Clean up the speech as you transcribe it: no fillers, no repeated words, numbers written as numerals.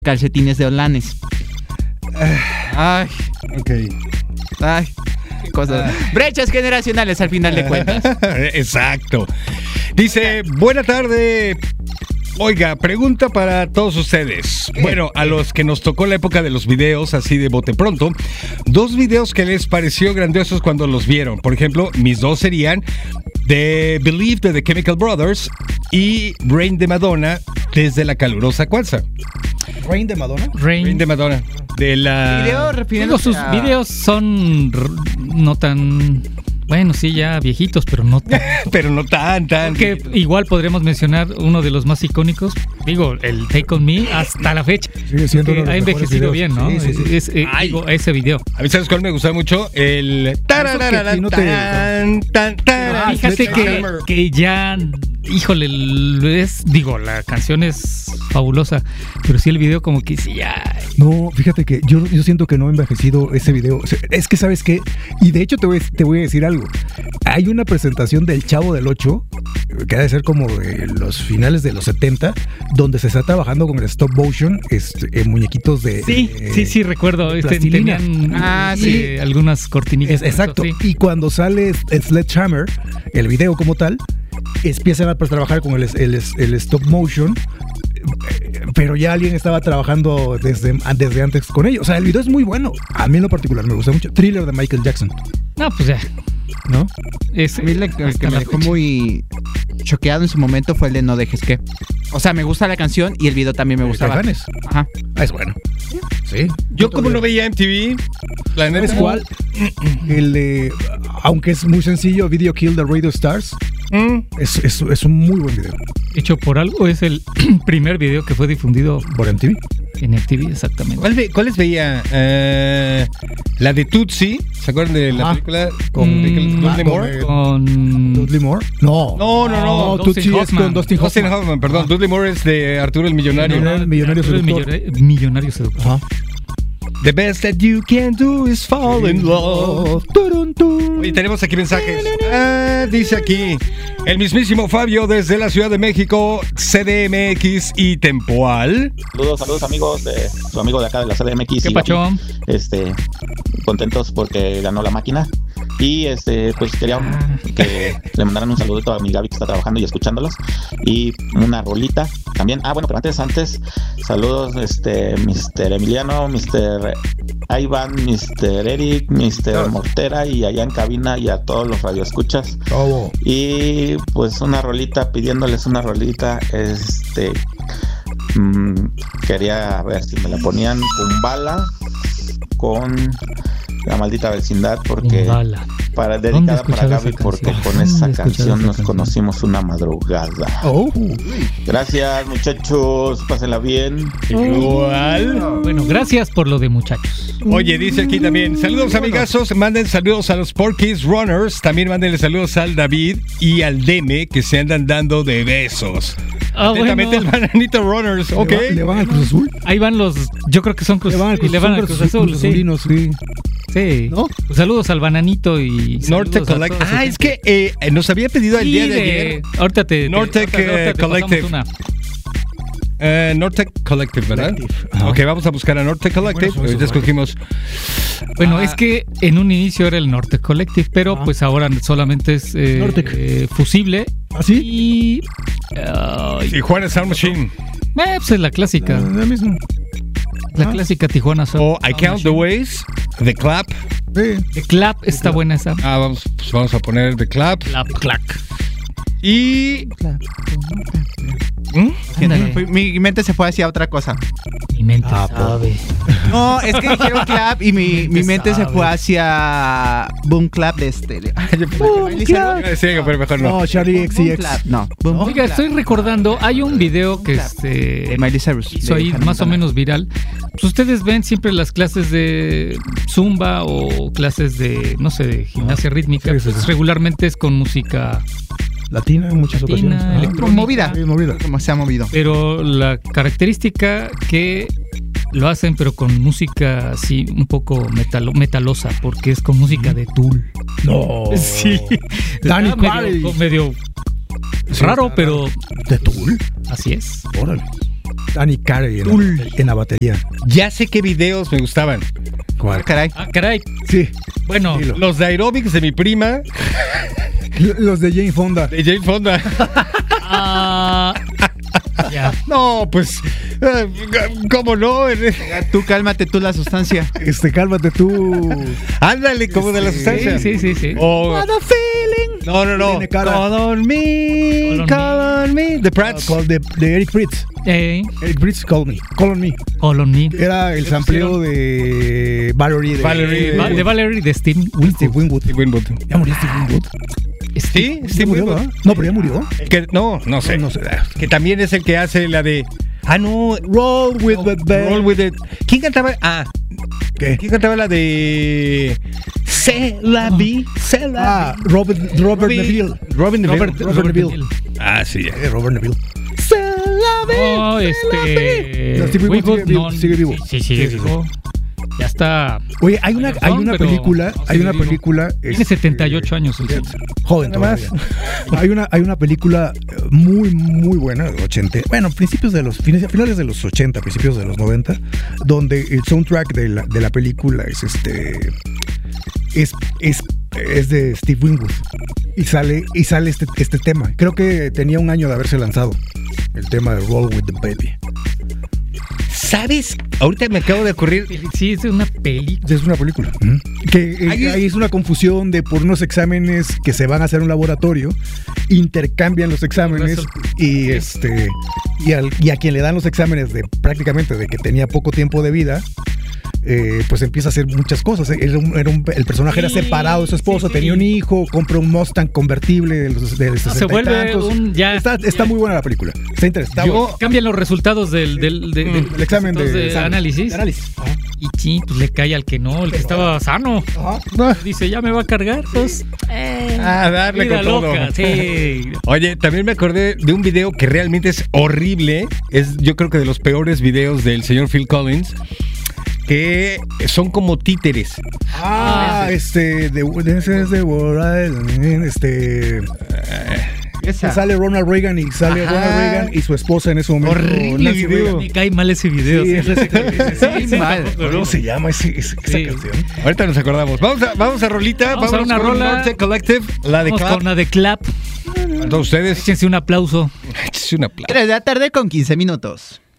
calcetines de Olanes. Ay. Ok. Ay. Qué cosas. Brechas generacionales al final de cuentas. Exacto. Dice, buena tarde. Oiga, pregunta para todos ustedes. Bueno, a los que nos tocó la época de los videos, así de bote pronto, 2 videos que les pareció grandiosos cuando los vieron. Por ejemplo, mis 2 serían The Believe de The Chemical Brothers y Rain de Madonna desde la calurosa Cualza. ¿Rain de Madonna? Rain de Madonna. De la... Digo, sus videos son no tan... Bueno, sí, ya viejitos, pero no tan... pero no tan... Que igual podríamos mencionar uno de los más icónicos. Digo, el Take On Me, hasta la fecha. Sigue siendo uno de los ha envejecido bien, ¿no? Sí. Digo, ese video. A mí, ¿sabes cuál me gustaba mucho? El... Fíjate que ya... Híjole, la canción es fabulosa, pero sí el video como que sí, ya... No, fíjate que yo siento que no ha envejecido ese video. O sea, es que, ¿sabes qué? Y de hecho te voy a decir algo. Hay una presentación del Chavo del 8, que ha de ser como de los finales de los 70, donde se está trabajando con el stop motion, muñequitos de... Sí, recuerdo. Tenían algunas cortinillas. Exacto. Sí. Y cuando sale Sledgehammer, el video como tal, empiezan a trabajar con el stop motion, pero ya alguien estaba trabajando desde antes con ellos. O sea, el video es muy bueno. A mí en lo particular me gusta mucho. Thriller de Michael Jackson. No, pues ya. ¿No? A mí el que me dejó muy choqueado en su momento fue el de No Dejes Que. O sea, me gusta la canción y el video también me gustaba. ¿Caifanes? Ajá. Es bueno. Sí. Yo como no veía MTV, la neta. ¿Sabes cuál? El de, aunque es muy sencillo, Video Kill de Radio Stars. Es un muy buen video. Hecho por algo, es el primer video que fue difundido por MTV. En MTV, exactamente. ¿Cuáles veía? La de Tootsie. ¿Se acuerdan de la película con Dudley Moore? Con Dudley Moore. No, Tootsie es con Dustin Hoffman. Perdón, Dudley Moore es de Arturo el Millonario. Millonario Seductor. Millonario Seductor. Ajá. The best that you can do is fall in love. Y tenemos aquí mensajes. Dice aquí el mismísimo Fabio desde la Ciudad de México, CDMX y Tempoal. Saludos amigos de su amigo de acá de la CDMX. ¿Qué pachón? Contentos porque ganó la máquina. Y pues quería que le mandaran un saludito a mi Gaby que está trabajando y escuchándolos. Y una rolita también. Bueno, pero antes, saludos, Mr. Emiliano, Mr. Ivan, Mr. Eric, Mr. Mortera y allá en cabina y a todos los radioescuchas. Y pues una rolita, pidiéndoles una rolita, quería ver si me la ponían Kumbala con La Maldita Vecindad, porque dedicada para Gaby, porque con esa canción nos conocimos una madrugada. Gracias, muchachos, pásenla bien. Igual. Bueno, gracias por lo de muchachos. Oye, dice aquí también, saludos amigazos, manden saludos a los Porky's Runners, también mándenle saludos al David y al Deme, que se andan dando de besos. Atentamente el Bananito Runners, ¿ok? ¿Le van al Cruz Azul? Ahí van yo creo que son Cruz Azul. Le van al Cruz Azul, sí. ¿No? Pues saludos al Bananito y Nortec Collective. Es que nos había pedido el día de ayer. Ahorita Nortec Collective. Nortec Collective, ¿verdad? Ok, vamos a buscar a Nortec Collective. Ahorita escogimos. Bueno, es que en un inicio era el Nortec Collective, pero pues ahora solamente es Fusible. ¿Así? Y Tijuana Sound Machine. Pues es la clásica. La misma. La clásica Tijuana Sound O I Count the Ways, The Clap. The Clap está buena esa. Vamos a poner The Clap. Clap. Y... Mi mente se fue hacia otra cosa. Mi mente sabe. No, es que dijeron clap y mi mente se fue hacia Boom Clap de Boom Clap. Pero mejor no. No, Charlie XCX. No. Oiga, estoy recordando, hay un video que de Miley Cyrus hizo ahí más o menos viral. Pues ustedes ven siempre las clases de Zumba o clases de, no sé, de gimnasia rítmica. Pues regularmente es con música latina en muchas ocasiones. Movida. Como se ha movido. Pero la característica que lo hacen, pero con música así un poco metalosa, porque es con música de Tool. No. Sí. Danny Carey. Medio raro, pero... ¿De Tool? Así es. Órale. Danny Carey en la batería. Ya sé qué videos me gustaban. ¿Cuál? Caray. Ah, caray. Sí. Bueno, Dilo. Los de aerobics de mi prima, Los de Jane Fonda. de Jane Fonda. ya. No, pues, ¿cómo no? Ya, tú cálmate tú la sustancia. Cálmate tú. Ándale, como de la Sí, sustancia. Sí. O, no. Tiene cara. Call on me, call on me. The Prats. De Eric Fritz. Eric Fritz, Call on me. Call on me. Era el sampleo de Valerie. De Valerie de Steve Steve Winwood. Winwood. ¿Ya murió Steve Winwood? Sí, ¿Ya Steve murió, Winwood. ¿verdad? No, pero ya murió. Que, no sé. No sé. Que también es el que hace la de. No. Roll with the band. Roll with it. ¿Quién cantaba? ¿Qué? ¿Quién cantaba la de. C'est la vie? C'est la vie. Robert Neville. Robin Neville. Robert Neville. Sí. Robert Neville. No, No, Steve Winwood sigue vivo. Sí, sigue vivo. Ya está. Oye, hay una película. Tiene 78 años el tipo. Joven todavía. Hay una película muy, muy buena, 80. Bueno, finales de los 80, principios de los 90, donde el soundtrack de la película es de Steve Winwood. Y sale este tema. Creo que tenía un año de haberse lanzado. El tema de Roll with the Baby. ¿Sabes? Ahorita me acabo de ocurrir. Sí, es una película. Es una película. Que ahí es una confusión de por unos exámenes que se van a hacer en un laboratorio, intercambian los exámenes y a quien le dan los exámenes prácticamente de que tenía poco tiempo de vida, pues empieza a hacer muchas cosas. El personaje era separado de su esposa, tenía un hijo, compra un Mustang convertible de 60 se vuelve y tantos. Está muy buena la película. Está interesante. Cambian los resultados del examen de análisis. Y sí, pues le cae al que no, el que estaba sano. Dice, ya me va a cargar, pues. Darle vida con todo. loca, sí. Oye, también me acordé de un video que realmente es horrible. Es, yo creo que de los peores videos del señor Phil Collins, que son como títeres. Que sale Ronald Reagan y su esposa en ese momento. Horrible video. Me cae mal ese video. Sí, mal. ¿Cómo se llama esa canción? Ahorita nos acordamos. Vamos a rolita. Vamos a una con rola. Norte Collective. La de Vamos Clap. con la de Clap. A todos ustedes. Échense un aplauso. Échense un aplauso. 3 de la tarde con 15 minutos.